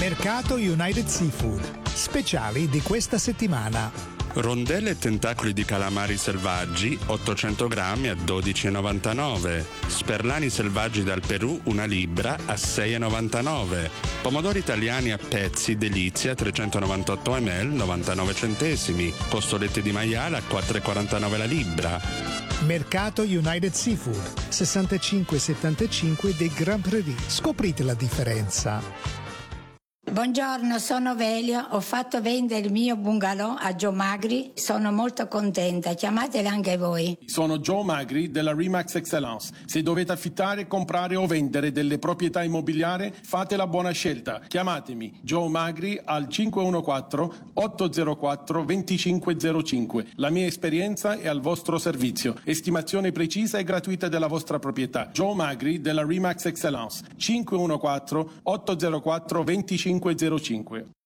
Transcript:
Mercato United Seafood. Speciali di questa settimana. Rondelle e tentacoli di calamari selvaggi 800 grammi a 12,99. Sperlani selvaggi dal Perù 1 libra a 6,99. Pomodori italiani a pezzi Delizia 398 ml 99 centesimi. Costolette di maiale a 4,49 la libra. Mercato United Seafood 6575 dei Grand Prairie. Scoprite la differenza. Buongiorno, sono Velio, ho fatto vendere il mio bungalow a Joe Magri, sono molto contenta, chiamatela anche voi. Sono Joe Magri della Remax Excellence. Se dovete affittare, comprare o vendere delle proprietà immobiliari, fate la buona scelta. Chiamatemi Joe Magri al 514-804-2505. La mia esperienza è al vostro servizio. Estimazione precisa e gratuita della vostra proprietà. Joe Magri della Remax Excellence. 514-804-2505.